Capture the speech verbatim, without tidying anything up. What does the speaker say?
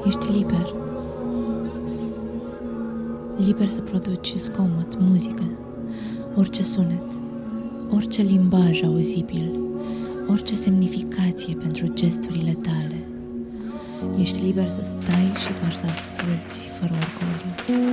Ești liber. Liber să produci zgomot, muzică, orice sunet, orice limbaj auzibil, orice semnificație pentru gesturile tale. Ești liber să stai și doar să asculți fără orgoliu.